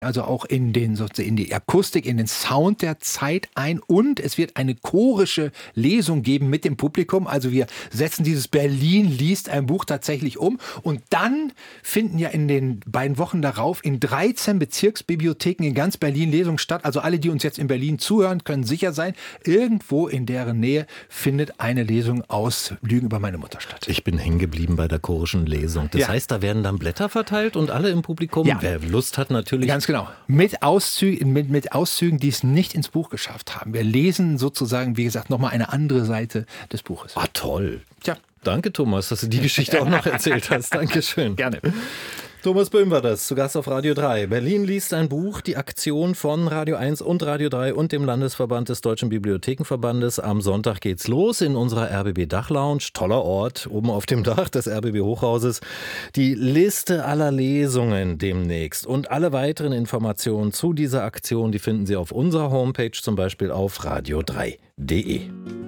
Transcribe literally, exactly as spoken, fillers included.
also auch in, den, in die Akustik, in den Sound der Zeit ein, und es wird eine chorische Lesung geben mit dem Publikum. Also wir setzen dieses Berlin liest ein Buch tatsächlich um, und dann finden ja in den beiden Wochen darauf in dreizehn Bezirksbibliotheken in ganz Berlin Lesungen statt. Also alle, die uns jetzt in Berlin zuhören, können sicher sein, irgendwo in deren Nähe findet eine Lesung aus Lügen über meine Mutter statt. Ich bin hängen geblieben bei der chorischen Lesung. Das ja. heißt, da werden dann Blätter verteilt und alle im Publikum, ja. wer Lust hat natürlich... Ganz genau. Mit Auszügen, mit, mit Auszügen, die es nicht ins Buch geschafft haben. Wir lesen sozusagen, wie gesagt, nochmal eine andere Seite des Buches. Ah, toll. Tja. Danke, Thomas, dass du die Geschichte auch noch erzählt hast. Dankeschön. Gerne. Thomas Böhm war das, zu Gast auf Radio drei. Berlin liest ein Buch, die Aktion von Radio eins und Radio drei und dem Landesverband des Deutschen Bibliothekenverbandes. Am Sonntag geht's los in unserer R B B Dachlounge. Toller Ort, oben auf dem Dach des R B B Hochhauses. Die Liste aller Lesungen demnächst und alle weiteren Informationen zu dieser Aktion, die finden Sie auf unserer Homepage, zum Beispiel auf radio drei punkt de.